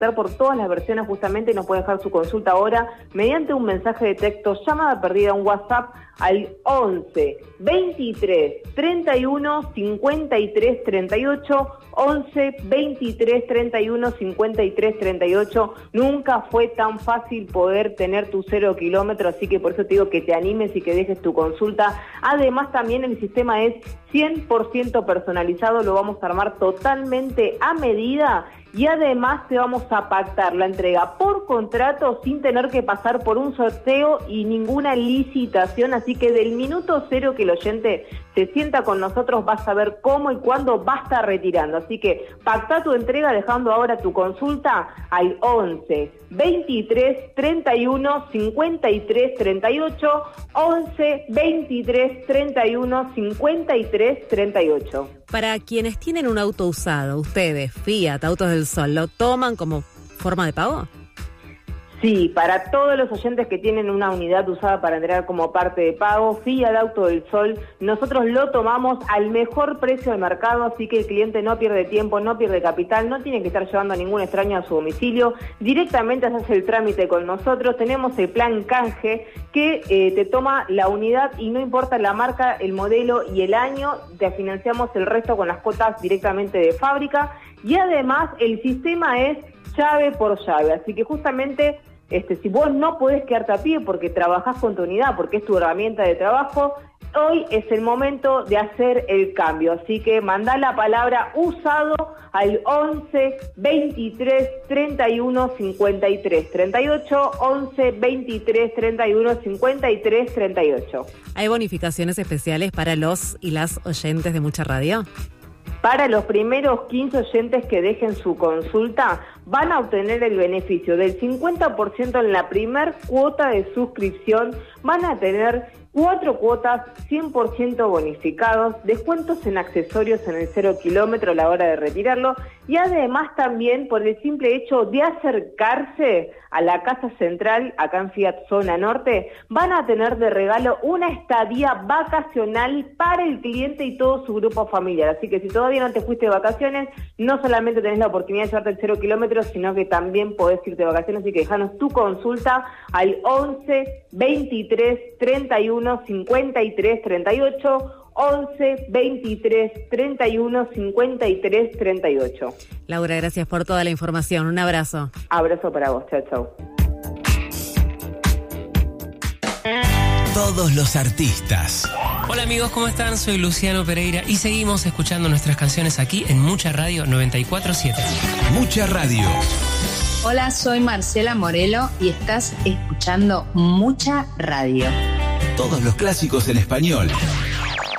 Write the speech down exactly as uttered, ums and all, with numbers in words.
por todas las versiones justamente, nos puede dejar su consulta ahora mediante un mensaje de texto, llamada perdida, un WhatsApp al once, veintitrés, treinta y uno, cincuenta y tres, treinta y ocho, once, veintitrés, treinta y uno, cincuenta y tres, treinta y ocho. Nunca fue tan fácil poder tener tu cero kilómetro, así que por eso te digo que te animes y que dejes tu consulta. Además también el sistema es cien por ciento personalizado, lo vamos a armar totalmente a medida. Y además te vamos a pactar la entrega por contrato sin tener que pasar por un sorteo y ninguna licitación. Así que del minuto cero que el oyente se sienta con nosotros vas a ver cómo y cuándo va a estar retirando. Así que pacta tu entrega dejando ahora tu consulta al once, veintitrés, treinta y uno, cincuenta y tres, treinta y ocho, once, veintitrés, treinta y uno, cincuenta y tres, treinta y ocho. Para quienes tienen un auto usado, ustedes, Fiat, Autos del Sol, ¿lo toman como forma de pago? Sí, para todos los oyentes que tienen una unidad usada para entregar como parte de pago, Fiat Auto del Sol, nosotros lo tomamos al mejor precio del mercado, así que el cliente no pierde tiempo, no pierde capital, no tiene que estar llevando a ningún extraño a su domicilio, directamente hace el trámite con nosotros. Tenemos el plan canje que eh, te toma la unidad y no importa la marca, el modelo y el año, te financiamos el resto con las cuotas directamente de fábrica, y además el sistema es llave por llave, así que justamente Este, si vos no podés quedarte a pie porque trabajás con tu unidad, porque es tu herramienta de trabajo, hoy es el momento de hacer el cambio. Así que mandá la palabra usado al once, veintitrés, treinta y uno, cincuenta y tres, treinta y ocho, once, veintitrés, treinta y uno, cincuenta y tres, treinta y ocho. ¿Hay bonificaciones especiales para los y las oyentes de Mucha Radio? Para los primeros quince oyentes que dejen su consulta, van a obtener el beneficio del cincuenta por ciento en la primer cuota de suscripción, van a tener cuatro cuotas cien por ciento bonificados, descuentos en accesorios en el cero kilómetro a la hora de retirarlo, y además también por el simple hecho de acercarse a la Casa Central, acá en Fiat Zona Norte, van a tener de regalo una estadía vacacional para el cliente y todo su grupo familiar. Así que si todavía no te fuiste de vacaciones, no solamente tenés la oportunidad de llevarte el cero kilómetros, sino que también podés irte de vacaciones. Así que dejanos tu consulta al once, veintitrés, treinta y uno, cincuenta y tres, treinta y ocho, once, veintitrés, treinta y uno, cincuenta y tres, treinta y ocho. Laura, gracias por toda la información. Un abrazo. Abrazo para vos. Chao, chao. Todos los artistas. Hola amigos, ¿cómo están? Soy Luciano Pereira y seguimos escuchando nuestras canciones aquí en Mucha Radio noventa y cuatro punto siete. Mucha Radio. Hola, soy Marcela Morelo y estás escuchando Mucha Radio. Todos los clásicos en español.